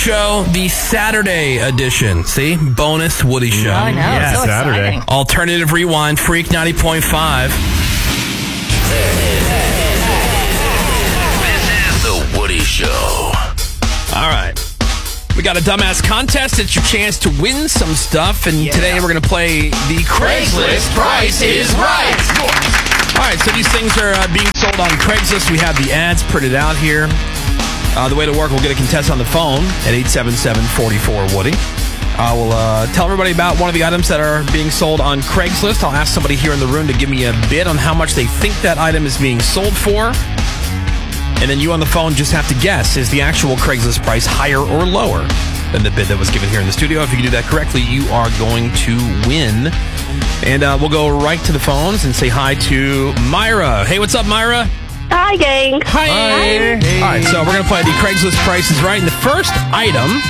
Show, the Saturday edition. See? Bonus Woody Show. Oh, I know. Yeah, so Saturday. exciting. Alternative Rewind, Freak 90.5. This is the Woody Show. All right. We got a dumbass contest. It's your chance to win some stuff. And today we're going to play the Craigslist Price is Right. All right, so these things are being sold on Craigslist. We have the ads printed out here. The way to work, we'll get a contestant on the phone at 877-44-WOODY. We'll tell everybody about one of the items that are being sold on Craigslist. I'll ask somebody here in the room to give me a bid on how much they think that item is being sold for. And then you on the phone just have to guess, is the actual Craigslist price higher or lower than the bid that was given here in the studio? If you can do that correctly, you are going to win. And we'll go right to the phones and say hi to Myra. Hey, what's up, Myra? Hi, gang. Hi. Hey. All right, so we're going to play the Craigslist Price is Right. And the first item,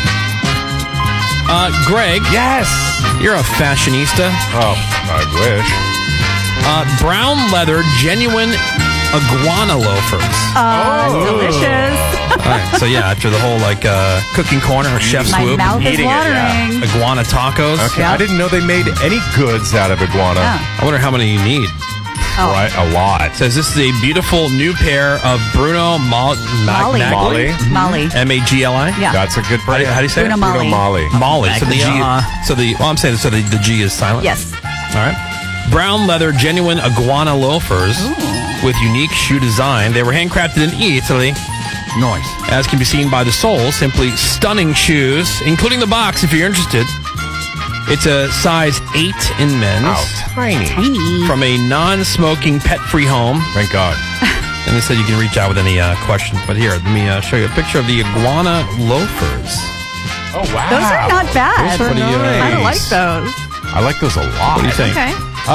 Greg. Yes. You're a fashionista. Oh, I wish. Brown leather, genuine iguana loafers. Delicious. All right, so yeah, after the whole cooking corner or chef's My swoop, mouth is eating it, watering. iguana tacos. Okay, Yep. I didn't know they made any goods out of iguana. Oh. I wonder how many you need. Right, a lot. It says this is a beautiful new pair of Bruno Molly. Molly. Molly. Magli. Yeah. That's a good How brand. do you say Bruno it? Molly. Molly. Molly. So the G. The G is silent. Yes. All right. Brown leather, genuine iguana loafers with unique shoe design. They were handcrafted in Italy. Nice. As can be seen by the sole, simply stunning shoes, including the box if you're interested. It's a size 8 in men's. Oh, tiny. Tiny. From a non-smoking, pet-free home. Thank God. And they said you can reach out with any questions. But here, let me show you a picture of the iguana loafers. Oh, wow. Those are not bad. Those are Pretty, nice. I don't like those. I like those a lot. What do you think? Okay.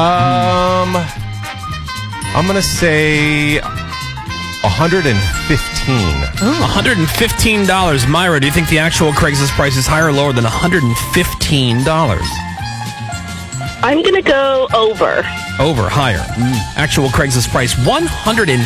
I'm going to say 115. $115. Myra, do you think the actual Craigslist price is higher or lower than $115? I'm going to go over. Over, higher. Actual Craigslist price, $150.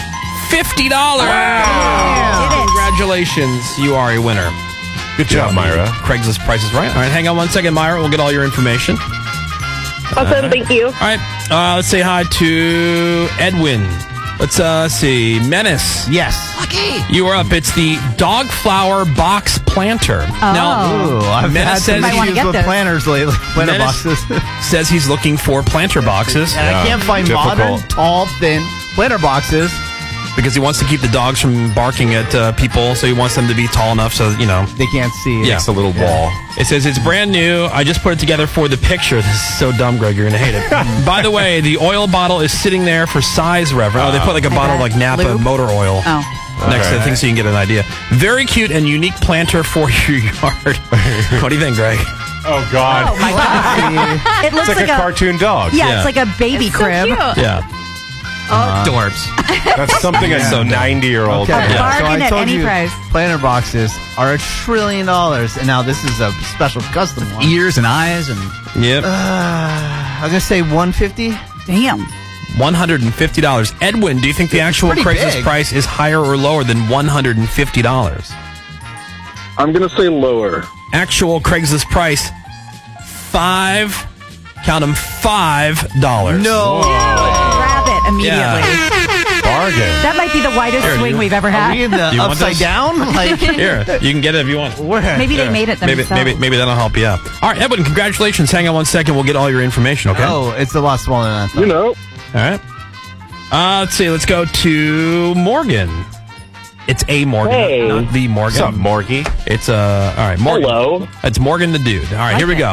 Did it. Congratulations, you are a winner. Good job, Myra. Craigslist price is right. All right, hang on 1 second, Myra. We'll get all your information. Awesome, thank you. All right, let's say hi to Edwin. Let's see. Menace. Yes. You are up. It's the dog flower box planter. Oh. Ooh, I've Menace had says some Might wanna issues get with those. planners lately. Planner Menace boxes. says he's looking for planter boxes And I can't find difficult. modern, tall, thin planner boxes. because he wants to keep the dogs from barking at people, so he wants them to be tall enough so, you know. They can't see. Yeah. It's a little wall. It says it's brand new. I just put it together for the picture. This is so dumb, Greg. You're going to hate it. By the way, the oil bottle is sitting there for size reference. Oh, they put like a bottle of like Napa Lube? motor oil Oh. next to the thing so you can get an idea. Very cute and unique planter for your yard. What do you think, Greg? Oh, God. Oh, my God. It looks It's like a cartoon dog. Yeah, Yeah. it's like a baby So crib. cute. Yeah. Dorbs. That's something a 90-year-old Okay, can Bargain so I at told any you price. planner boxes are $1 trillion, and now this is a special custom one. Ears and eyes and Yep. I'm going to say 150. Damn. $150. Edwin, do you think the actual pretty Craigslist big. price is higher or lower than $150? I'm going to say lower. Actual Craigslist price, count them, $5. No. Grab it immediately. bargain. That might be the widest Here, swing you- we've ever Are had. we in the You want upside this? down? Like, Here, you can get it if you want. where? Maybe they Here. made it themselves. Maybe that'll help you out. All right, Edwin, congratulations. Hang on 1 second. We'll get all your information, okay? Oh, it's a lot smaller than I thought. You know, All right. Let's see. Let's go to Morgan. It's a Morgan, Hey. not the Morgan. What's up, Morgie? It's all right, Morgan. hello. It's Morgan the dude. All right, here we go.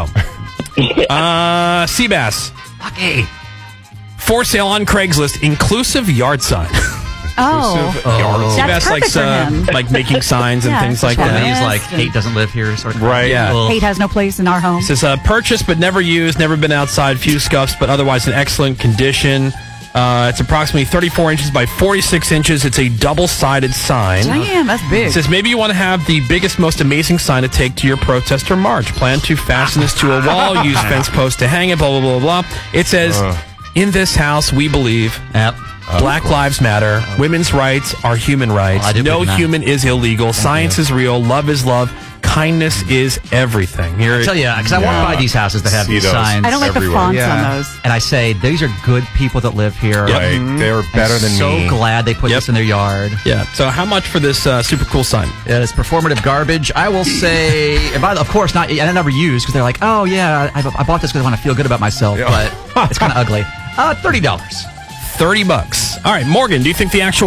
Seabass. okay. For sale on Craigslist, inclusive yard sign. Oh. That's Seabass perfect for him. like making signs and Yeah, things like it's that. He's Yes, like, and- hate doesn't live here. Sort of. Right. Yeah. Well, Hate has no place in our home. It says purchased but never used, never been outside, few scuffs, but otherwise in excellent condition. It's approximately 34 inches by 46 inches. It's a double-sided sign. Damn, that's big. It says maybe you want to have the biggest, most amazing sign to take to your protest or march. Plan to fasten this to a wall, use fence posts to hang it, blah, blah, blah, blah. It says, in this house, we believe Yep. Black Lives Matter, women's rights are human rights, I did no believe that. human is illegal, science is real, love is love, kindness is everything. I tell you, because I walk by these houses that have See these those. signs. I don't like everywhere. the fonts Yeah. on those. And I say, these are good people that live here. Right. They're better I'm than so me. glad they put Yep. this in their yard. Yeah. So how much for this super cool sign? It is performative garbage. I will say, and of course, not. And I never use because they're like, oh yeah, I bought this because I want to feel good about myself, Yeah. but it's kind of ugly. $30. $30. All right, Morgan, do you think the actual